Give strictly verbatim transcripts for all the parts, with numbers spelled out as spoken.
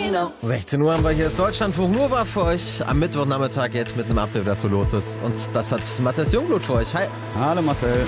sechzehn Uhr haben wir, hier ist Deutschlandfunk Nova für euch am Mittwochnachmittag jetzt mit einem Update, was so los ist. Und das hat Matthias Jungblut für euch. Hi. Hallo Marcel.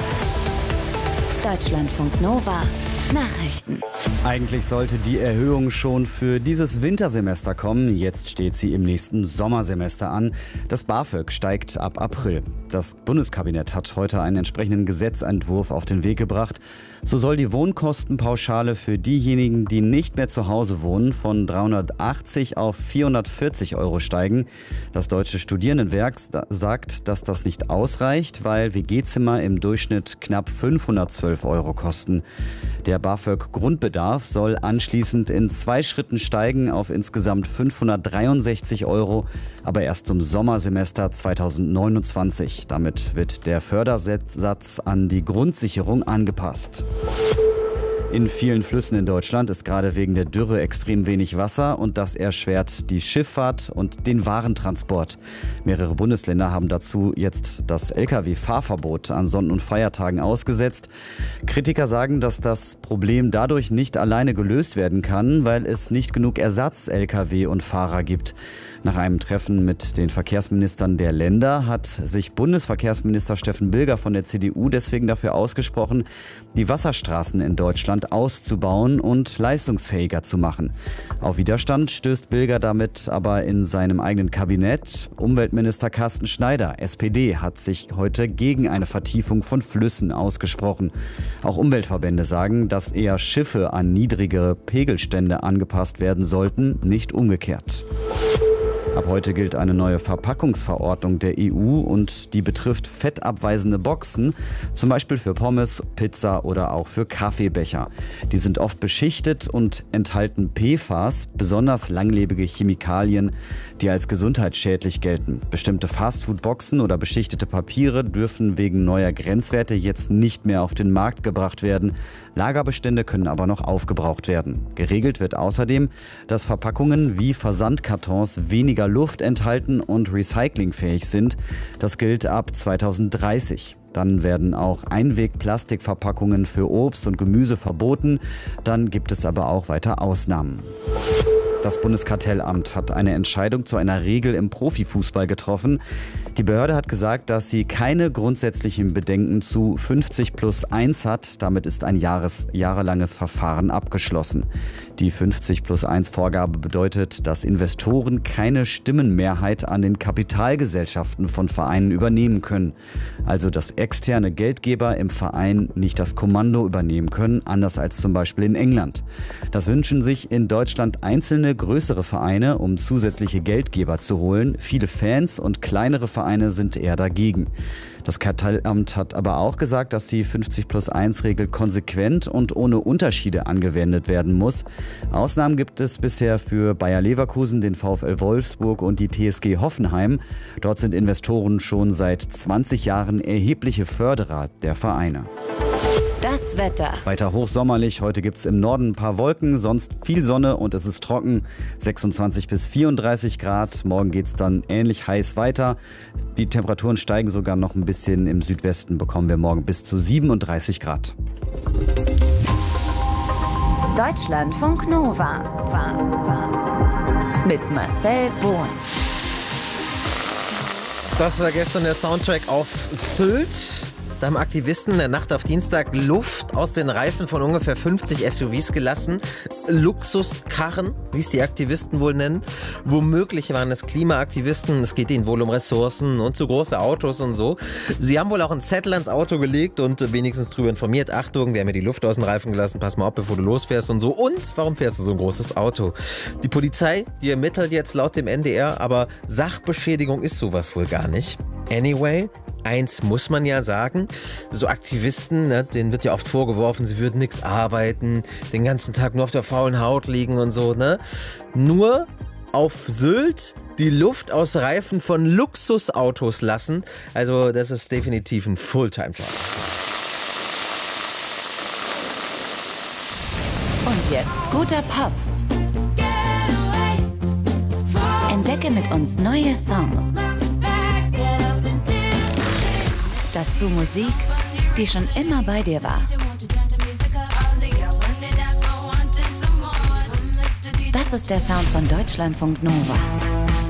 Deutschlandfunk Nova. Nachrichten. Eigentlich sollte die Erhöhung schon für dieses Wintersemester kommen. Jetzt steht sie im nächsten Sommersemester an. Das BAföG steigt ab April. Das Bundeskabinett hat heute einen entsprechenden Gesetzentwurf auf den Weg gebracht. So soll die Wohnkostenpauschale für diejenigen, die nicht mehr zu Hause wohnen, von dreihundertachtzig auf vierhundertvierzig Euro steigen. Das Deutsche Studierendenwerk sagt, dass das nicht ausreicht, weil W G-Zimmer im Durchschnitt knapp fünfhundertzwölf Euro kosten. Der BAföG-Grundbedarf soll anschließend in zwei Schritten steigen auf insgesamt fünfhundertdreiundsechzig Euro, aber erst zum Sommersemester zweitausendneunundzwanzig. Damit wird der Fördersatz an die Grundsicherung angepasst. In vielen Flüssen in Deutschland ist gerade wegen der Dürre extrem wenig Wasser und das erschwert die Schifffahrt und den Warentransport. Mehrere Bundesländer haben dazu jetzt das L K W-Fahrverbot an Sonn- und Feiertagen ausgesetzt. Kritiker sagen, dass das Problem dadurch nicht alleine gelöst werden kann, weil es nicht genug Ersatz-L K W und Fahrer gibt. Nach einem Treffen mit den Verkehrsministern der Länder hat sich Bundesverkehrsminister Steffen Bilger von der C D U deswegen dafür ausgesprochen, die Wasserstraßen in Deutschland auszubauen und leistungsfähiger zu machen. Auf Widerstand stößt Bilger damit aber in seinem eigenen Kabinett. Umweltminister Carsten Schneider, S P D, hat sich heute gegen eine Vertiefung von Flüssen ausgesprochen. Auch Umweltverbände sagen, dass eher Schiffe an niedrigere Pegelstände angepasst werden sollten, nicht umgekehrt. Ab heute gilt eine neue Verpackungsverordnung der E U und die betrifft fettabweisende Boxen, zum Beispiel für Pommes, Pizza oder auch für Kaffeebecher. Die sind oft beschichtet und enthalten P F A S, besonders langlebige Chemikalien, die als gesundheitsschädlich gelten. Bestimmte Fastfood-Boxen oder beschichtete Papiere dürfen wegen neuer Grenzwerte jetzt nicht mehr auf den Markt gebracht werden. Lagerbestände können aber noch aufgebraucht werden. Geregelt wird außerdem, dass Verpackungen wie Versandkartons weniger Luft enthalten und recyclingfähig sind. Das gilt ab zweitausenddreißig. Dann werden auch Einweg-Plastikverpackungen für Obst und Gemüse verboten. Dann gibt es aber auch weiter Ausnahmen. Das Bundeskartellamt hat eine Entscheidung zu einer Regel im Profifußball getroffen. Die Behörde hat gesagt, dass sie keine grundsätzlichen Bedenken zu fünfzig plus eins hat. Damit ist ein Jahres, jahrelanges Verfahren abgeschlossen. Die fünfzig plus eins Vorgabe bedeutet, dass Investoren keine Stimmenmehrheit an den Kapitalgesellschaften von Vereinen übernehmen können. Also dass externe Geldgeber im Verein nicht das Kommando übernehmen können, anders als zum Beispiel in England. Das wünschen sich in Deutschland einzelne größere Vereine, um zusätzliche Geldgeber zu holen. Viele Fans und kleinere Vereine sind eher dagegen. Das Kartellamt hat aber auch gesagt, dass die fünfzig plus eins Regel konsequent und ohne Unterschiede angewendet werden muss. Ausnahmen gibt es bisher für Bayer Leverkusen, den VfL Wolfsburg und die T S G Hoffenheim. Dort sind Investoren schon seit zwanzig Jahren erhebliche Förderer der Vereine. Das Wetter. Weiter hochsommerlich. Heute gibt es im Norden ein paar Wolken, sonst viel Sonne und es ist trocken. sechsundzwanzig bis vierunddreißig Grad. Morgen geht es dann ähnlich heiß weiter. Die Temperaturen steigen sogar noch ein bisschen. Im Südwesten bekommen wir morgen bis zu siebenunddreißig Grad. Deutschlandfunk Nova. Mit Marcel Bohn. Das war gestern der Soundtrack auf Sylt. Da haben Aktivisten in der Nacht auf Dienstag Luft aus den Reifen von ungefähr fünfzig S U Vs gelassen. Luxuskarren, wie es die Aktivisten wohl nennen. Womöglich waren es Klimaaktivisten. Es geht ihnen wohl um Ressourcen und zu große Autos und so. Sie haben wohl auch einen Zettel ans Auto gelegt und wenigstens darüber informiert. Achtung, wir haben mir die Luft aus den Reifen gelassen. Pass mal auf, bevor du losfährst und so. Und warum fährst du so ein großes Auto? Die Polizei, die ermittelt jetzt laut dem N D R, aber Sachbeschädigung ist sowas wohl gar nicht. Anyway, eins muss man ja sagen, so Aktivisten, ne, denen wird ja oft vorgeworfen, sie würden nichts arbeiten, den ganzen Tag nur auf der faulen Haut liegen und so, ne? Nur auf Sylt die Luft aus Reifen von Luxusautos lassen, also das ist definitiv ein Fulltime-Job. Und jetzt guter Pop. Entdecke mit uns neue Songs. Dazu Musik, die schon immer bei dir war. Das ist der Sound von Deutschlandfunk Nova.